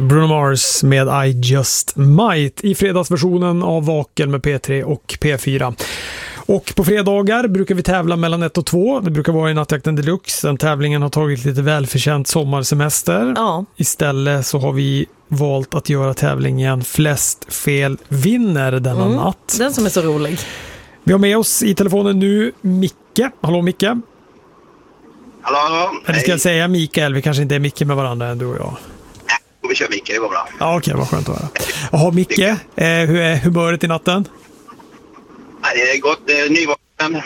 Bruno Mars med I Just Might i fredagsversionen av Vaken med P3 och P4. Och på fredagar brukar vi tävla mellan 1 och 2. Det brukar vara i Nattjakten Deluxe. Den tävlingen har tagit lite välförtjänt sommarsemester. Ja. Istället så har vi valt att göra tävlingen Flest fel vinner denna natt. Den som är så rolig. Vi har med oss i telefonen nu Micke. Hallå Micke. Hallå. Eller ska jag säga Mikael? Vi kanske inte är Micke med varandra än, du och jag. Vi kör Micke, det går bra. Ja, okej, vad skönt att höra. Jaha, Micke, hur är humöret i natten? Det är gott, det är nyvaken.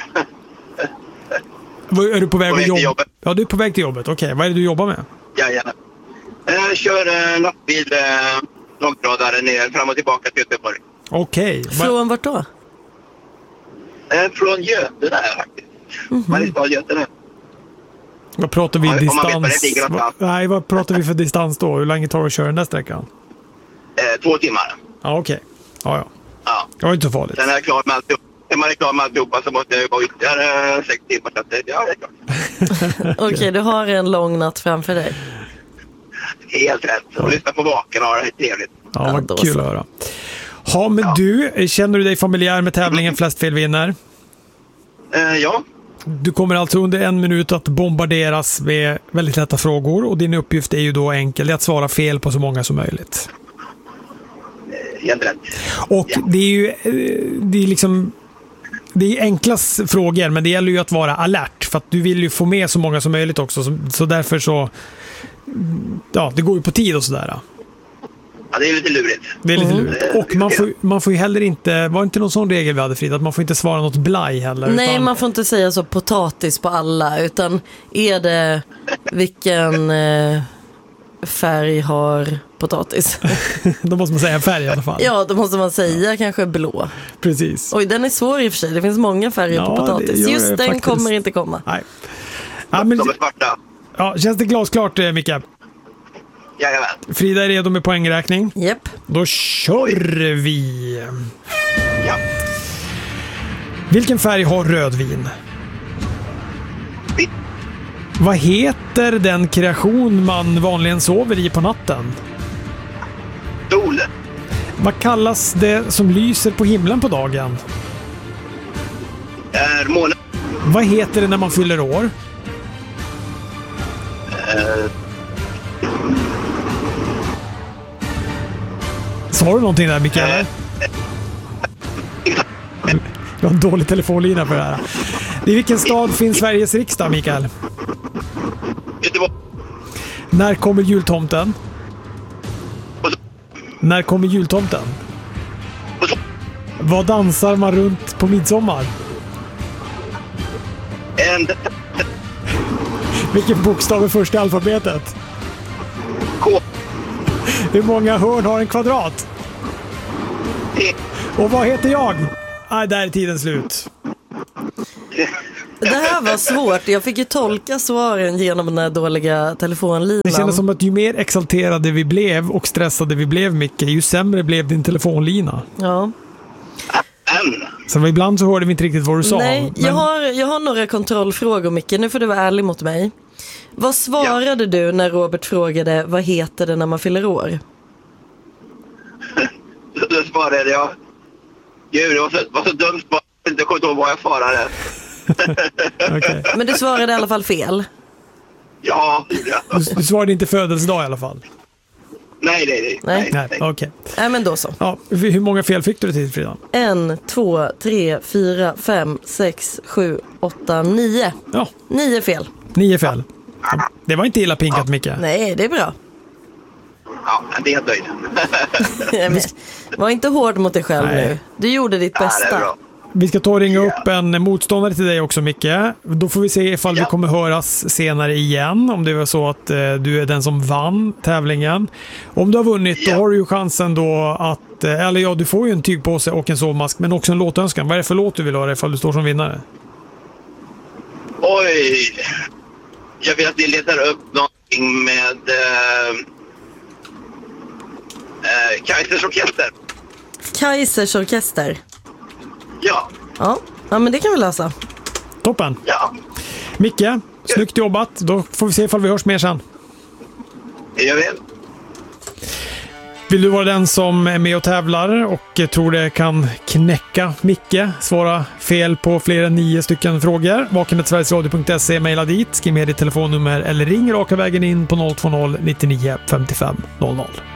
Är du på väg till jobbet? Ja, du är på väg till jobbet. Okej, vad är det du jobbar med? Jajamän. Jag kör lastbil, långtradare ner fram och tillbaka till Göteborg. Okej. Från vart då? Från Götene där faktiskt. Mariestad, Götene. Vad pratar vi Om man vet distans? vad det ligger någonstans. Nej, vad pratar vi för distans då? Hur länge tar det att köra den där sträckan? 2 timmar. Ja, okej. Ja. Ja. Det var inte så farligt. Sen är jag klar med alltihop. När man är klar med alltihopa så måste jag gå ytterligare 6 timmar. Så att, ja, det är klart. Okej, du har en lång natt framför dig. Helt rätt. Och lyssna på Vaken och ha det trevligt. Ja, vad då kul så. att höra. Ja, men du, känner du dig familjär med tävlingen Flest fel vinner? Ja. Du kommer alltså under 1 minut att bombarderas med väldigt lätta frågor och din uppgift är ju då enkel, det är att svara fel på så många som möjligt. Helt rätt. Och det är ju det är liksom det är enkla frågor, men det gäller ju att vara alert för att du vill ju få med så många som möjligt också, så därför så ja, det går ju på tid och sådär. Ja, det är lite lurigt. Det är lite lurigt. Och man får ju heller inte, var inte någon sån regel vi hade, Frida, att man får inte svara något blaj heller. Nej, utan man får inte säga så potatis på alla, utan är det vilken färg har potatis? då måste man säga färg i alla fall. Ja, då måste man säga kanske blå. Precis. Oj, den är svår i och för sig. Det finns många färger på potatis. Just den faktiskt. kommer inte komma. Nej. Ja, men, De är svarta. ja, känns det glasklart, Micke? Jajamän. Frida är redo med poängräkning. Japp. Då kör vi. Ja. Vilken färg har rödvin? Vitt. Vad heter den kreation man vanligen sover i på natten? Sol. Vad kallas det som lyser på himlen på dagen? Är månen. Vad heter det när man fyller år? Sa du någonting där, Mikael? Du har en dålig telefonlina för det här. I vilken stad finns Sveriges riksdag, Mikael? Göteborg. När kommer jultomten? När kommer jultomten? Vad dansar man runt på midsommar? Vilken bokstav är först i alfabetet? K. Hur många hörn har en kvadrat? T. Och vad heter jag? Där är tiden slut. Det här var svårt. Jag fick ju tolka svaren genom den här dåliga telefonlinan. Det kändes som att ju mer exalterade vi blev och stressade vi blev, Micke, ju sämre blev din telefonlina. Ja. Så ibland så hörde vi inte riktigt vad du sa. Nej, men... jag har några kontrollfrågor, Micke. Nu får du vara ärlig mot mig. Vad svarade du när Robert frågade vad heter det när man fyller år? Då svarade jag. Gud, det var så dumt. Jag kommer inte ihåg vad jag svarade. Okay. Men du svarade i alla fall fel. Ja, Du svarade inte födelsedag i alla fall. Nej. Okej. Nej, men då så. Ja, hur många fel fick du det till, Frida? 1, 2, 3, 4, 5, 6, 7, 8, 9. Ja. 9 fel. 9 fel. Det var inte illa pinkat, Micke. Nej, det är bra. Ja, det är helt nöjd. Var inte hård mot dig själv nu. Du gjorde ditt bästa. Det är bra. Vi ska ta och ringa upp en motståndare till dig också, Micke. Då får vi se ifall vi kommer höras senare igen. Om det var så att du är den som vann tävlingen. Om du har vunnit, då har du ju chansen då att... Eller ja, du får ju en tygpåse och en sovmask, men också en låtönskan. Vad är det för låt du vill ha ifall du står som vinnare? Oj. Jag vill att ni letar upp någonting med Kaisers orkester. Kaisers orkester. Ja. Ja, men det kan vi lösa. Toppen. Ja. Micke, snyggt jobbat. Då får vi se ifall vi hörs mer sen. Det gör vi. Vill du vara den som är med och tävlar och tror det kan knäcka Micke, svara fel på fler än 9 stycken frågor, vakenhetsverigesradio.se, mejla dit, skriv med ditt telefonnummer eller ring raka vägen in på 020 99 55 00.